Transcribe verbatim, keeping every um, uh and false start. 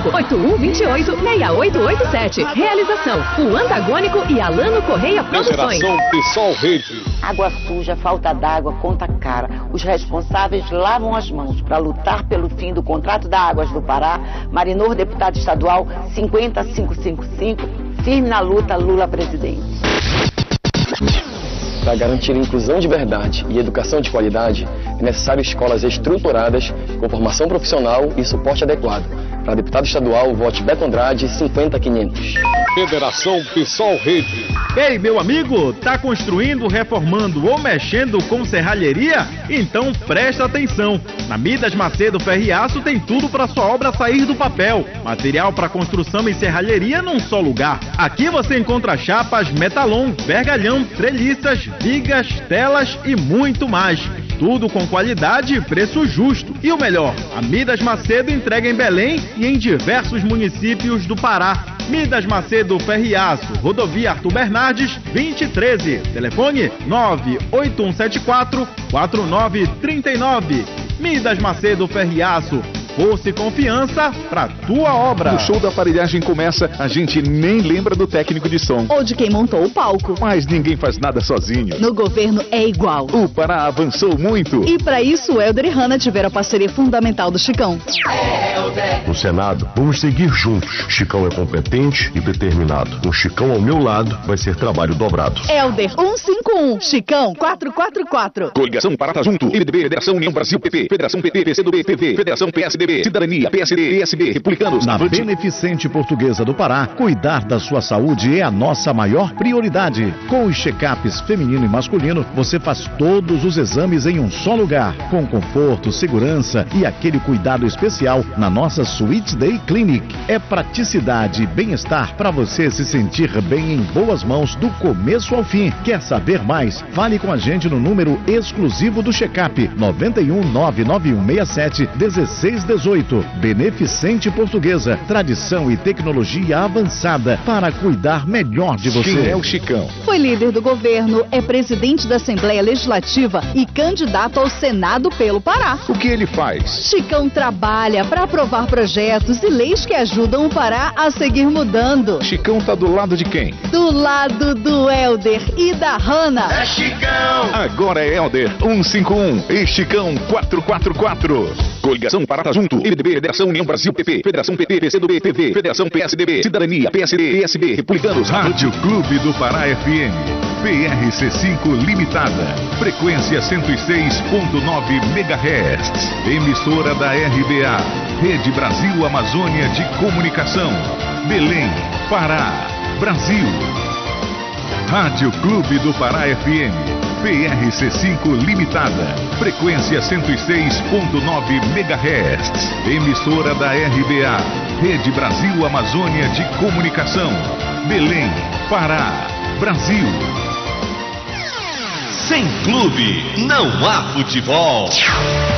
cinco, oito um dois oito, seis oito oito sete. Realização: o Antagônico e Alano Correia Produções. Geração Pessoal Rede. Água suja, falta d'água, conta cara. Os responsáveis lavam as mãos para lutar pelo fim do contrato da Águas do Pará. Marinor, deputado estadual cinquenta mil quinhentos e cinquenta e cinco. Firme na luta, Lula presidente. Para garantir inclusão de verdade e educação de qualidade, é necessário escolas estruturadas, com formação profissional e suporte adequado. Para deputado estadual, vote Beto Andrade, cinquenta mil e quinhentos. Federação Pessoal Rede. Ei, meu amigo, tá construindo, reformando ou mexendo com serralheria? Então presta atenção. Na Midas Macedo Ferro e Aço tem tudo para sua obra sair do papel. Material para construção e serralheria num só lugar. Aqui você encontra chapas, metalon, vergalhão, treliças, vigas, telas e muito mais. Tudo com qualidade e preço justo. E o melhor, a Midas Macedo entrega em Belém e em diversos municípios do Pará. Midas Macedo Ferro e Aço, Rodovia Arthur Bernardes, vinte e treze. Telefone nove oito um sete quatro, quatro nove três nove. Midas Macedo Ferro e Aço. Força e confiança pra tua obra. O show da aparelhagem começa, a gente nem lembra do técnico de som. Ou de quem montou o palco. Mas ninguém faz nada sozinho. No governo é igual. O Pará avançou muito. E para isso, o Helder e Hanna tiveram a parceria fundamental do Chicão. No Senado, vamos seguir juntos. Chicão é competente e determinado. Com Chicão ao meu lado, vai ser trabalho dobrado. Helder, cento e cinquenta e um. Chicão, quatrocentos e quarenta e quatro. Coligação Pará Junto. M D B, Federação União Brasil P P. Federação P T, P C do B, P V. Federação P S D B. Cidadania, P S D, P S B, Republicanos. Na Beneficente Portuguesa do Pará, cuidar da sua saúde é a nossa maior prioridade. Com os check-ups feminino e masculino, você faz todos os exames em um só lugar, com conforto, segurança e aquele cuidado especial na nossa Sweet Day Clinic. É praticidade e bem-estar para você se sentir bem em boas mãos do começo ao fim. Quer saber mais? Fale com a gente no número exclusivo do check-up nove um nove nove um seis sete um seis um oito. Beneficente Portuguesa, tradição e tecnologia avançada para cuidar melhor de você. Quem é o Chicão? Foi líder do governo, é presidente da Assembleia Legislativa e candidato ao Senado pelo Pará. O que ele faz? Chicão trabalha para aprovar projetos e leis que ajudam o Pará a seguir mudando. Chicão tá do lado de quem? Do lado do Helder e da Hanna. É Chicão! Agora é Helder cento e cinquenta e um e Chicão quatrocentos e quarenta e quatro. Coligação Pará Junto. M D B, Federação União Brasil P P. Federação P T, P C do B, P V. Federação P S D B. Cidadania, P S D, P S B. Republicanos. Rádio Clube do Pará F M. P R C cinco Limitada. Frequência cento e seis ponto nove megahertz. Emissora da R B A. Rede Brasil Amazônia de Comunicação. Belém, Pará, Brasil. Rádio Clube do Pará F M. P R C cinco Limitada. Frequência cento e seis ponto nove megahertz. Emissora da R B A. Rede Brasil Amazônia de Comunicação. Belém, Pará, Brasil. Sem clube, não há futebol.